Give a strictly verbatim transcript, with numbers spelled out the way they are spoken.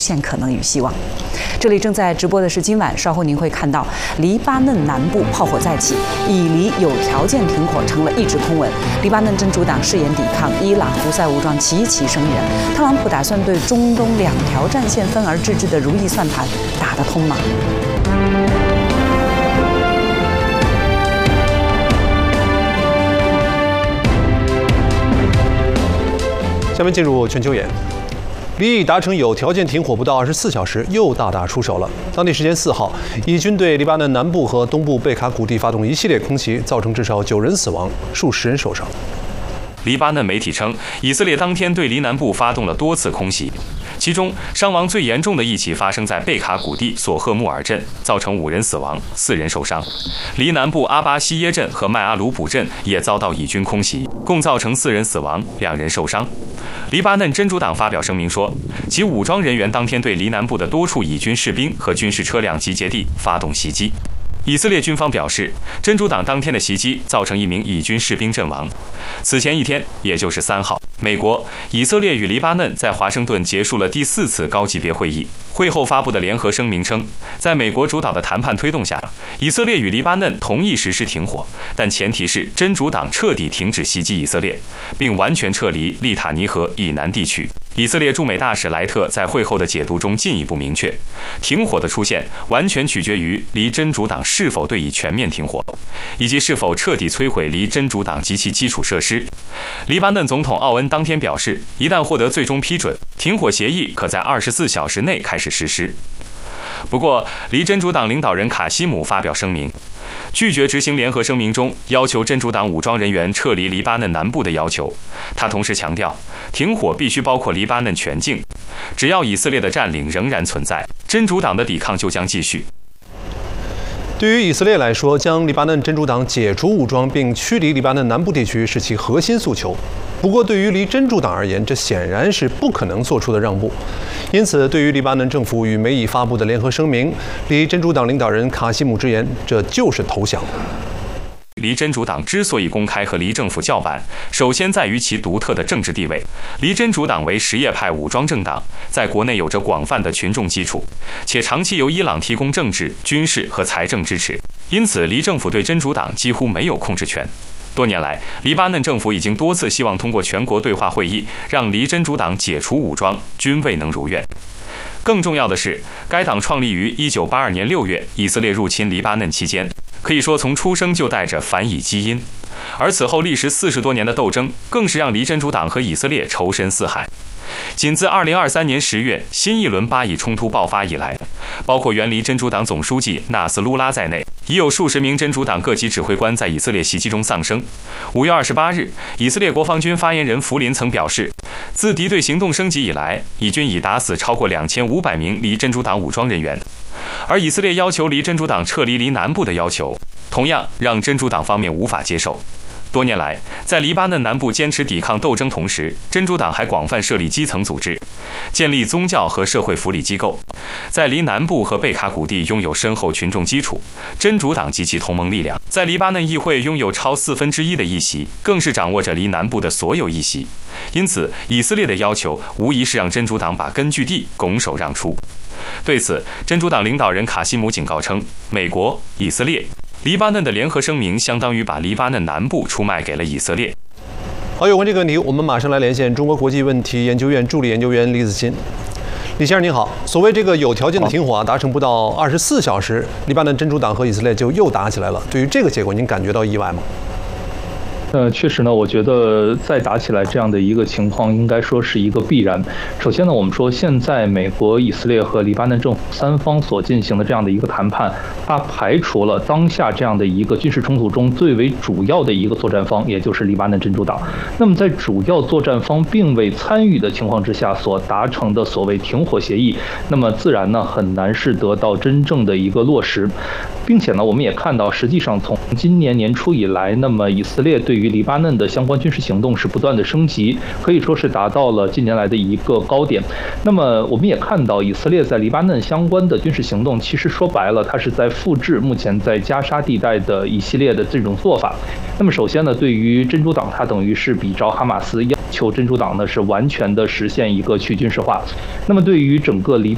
现可能与希望。这里正在直播的是今晚，稍后您会看到黎巴嫩南部炮火再起，以黎有条件停火成了一纸空文。黎巴嫩真主党誓言抵抗，伊朗胡塞武装齐齐声援。特朗普打算对中东两条战线分而治之的如意算盘打得通吗？ 下面进入全球眼，黎以达成有条件停火不到二十四小时，又大打出手了。当地时间四号，以军对黎巴嫩南部和东部贝卡谷地发动一系列空袭，造成至少九人死亡，数十人受伤。 黎巴嫩媒体称，以色列当天对黎南部发动了多次空袭。 其中伤亡最严重的一起发生在贝卡谷地索赫穆尔镇，造成五人死亡、四人受伤。黎南部阿巴西耶镇和麦阿鲁卜镇也遭到以军空袭，共造成四人死亡、两人受伤。黎巴嫩真主党发表声明说，其武装人员当天对黎南部的多处以军士兵和军事车辆集结地发动袭击。 以色列军方表示，真主党当天的袭击造成一名以军士兵阵亡。此前一天，也就是三号，美国、以色列与黎巴嫩在华盛顿结束了第四次高级别会议。会后发布的联合声明称，在美国主导的谈判推动下，以色列与黎巴嫩同意实施停火，但前提是真主党彻底停止袭击以色列，并完全撤离利塔尼河以南地区。 以色列驻美大使莱特在会后的解读中进一步明确，停火的出现完全取决于黎真主党是否对以全面停火，以及是否彻底摧毁黎真主党及其基础设施。黎巴嫩总统奥恩当天表示，一旦获得最终批准，停火协议可在二十四小时内开始实施。不过，黎真主党领导人卡西姆发表声明。 拒绝执行联合声明中要求真主党武装人员撤离黎巴嫩南部的要求。他同时强调，停火必须包括黎巴嫩全境。只要以色列的占领仍然存在，真主党的抵抗就将继续。 对于以色列来说，将黎巴嫩真主党解除武装并驱离黎巴嫩南部地区是其核心诉求。不过，对于黎真主党而言，这显然是不可能做出的让步。因此，对于黎巴嫩政府与美以发布的联合声明，黎真主党领导人卡西姆直言，这就是投降。 黎真主党之所以公开和黎政府叫板，首先在于其独特的政治地位。黎真主党为什叶派武装政党，在国内有着广泛的群众基础，且长期由伊朗提供政治、军事和财政支持，因此黎政府对真主党几乎没有控制权。多年来，黎巴嫩政府已经多次希望通过全国对话会议让黎真主党解除武装，均未能如愿。 更重要的是，该党创立于一九八二年六月，以色列入侵黎巴嫩期间，可以说从出生就带着反以基因。而此后历时四十多年的斗争，更是让黎真主党和以色列仇深似海。仅自二零二三年十月新一轮巴以冲突爆发以来，包括原黎真主党总书记纳斯鲁拉在内，已有数十名真主党各级指挥官在以色列袭击中丧生。五月二十八日，以色列国防军发言人福林曾表示，自敌对行动升级以来，以军已打死超过两千五百名黎真主党武装人员。而以色列要求黎真主党撤离黎南部的要求，同样让真主党方面无法接受。 多年来，在黎巴嫩南部坚持抵抗斗争同时，真主党还广泛设立基层组织，建立宗教和社会福利机构，在黎南部和贝卡谷地拥有深厚群众基础。真主党及其同盟力量在黎巴嫩议会拥有超四分之一的议席，更是掌握着黎南部的所有议席。因此，以色列的要求无疑是让真主党把根据地拱手让出。对此，真主党领导人卡西姆警告称，美国、以色列。 黎巴嫩的联合声明相当于把黎巴嫩南部出卖给了以色列。 好，有关这个问题，我们马上来连线中国国际问题研究院助理研究员李子欣。李先生您好，所谓这个有条件的停火啊，达成不到二十四小时，黎巴嫩真主党和以色列就又打起来了。对于这个结果，您感觉到意外吗？ 呃，确实呢，我觉得再打起来这样的一个情况，应该说是一个必然。首先呢，我们说现在美国、以色列和黎巴嫩政府三方所进行的这样的一个谈判，它排除了当下这样的一个军事冲突中最为主要的一个作战方，也就是黎巴嫩真主党。那么在主要作战方并未参与的情况之下所达成的所谓停火协议，那么自然呢很难是得到真正的一个落实。 并且呢，我们也看到，实际上从今年年初以来，那么以色列对于黎巴嫩的相关军事行动是不断的升级，可以说是达到了近年来的一个高点。那么我们也看到，以色列在黎巴嫩相关的军事行动，其实说白了，它是在复制目前在加沙地带的一系列的这种做法。那么首先呢，对于真主党，它等于是比照哈马斯要求真主党呢是完全的实现一个去军事化。那么对于整个黎